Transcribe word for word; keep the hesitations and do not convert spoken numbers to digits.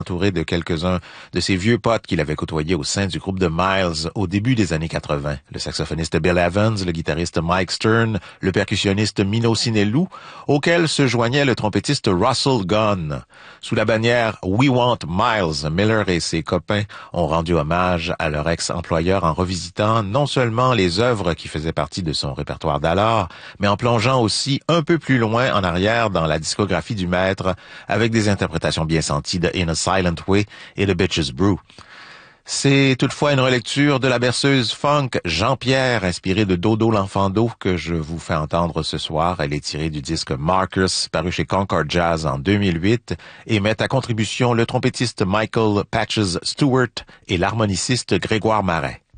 entouré de quelques-uns de ses vieux potes qu'il avait côtoyés au sein du groupe de Miles au début des années quatre-vingt. Le saxophoniste Bill Evans, le guitariste Mike Stern, le percussionniste Mino Sinelou, auquel se joignait le trompettiste Russell Gunn. Sous la bannière We Want Miles, Miller et ses copains ont rendu hommage à leur ex-employeur en revisitant non seulement les œuvres qui faisaient partie de son répertoire d'alors, mais en plongeant aussi un peu plus loin en arrière dans la discographie du maître avec des interprétations bien senties de In a Silent Way et de Bitches Brew. C'est toutefois une relecture de la berceuse funk Jean-Pierre, inspirée de Dodo l'Enfant d'eau, que je vous fais entendre ce soir. Elle est tirée du disque Marcus, paru chez Concord Jazz en deux mille huit, et met à contribution le trompettiste Michael Patches Stewart et l'harmoniciste Grégoire Marais.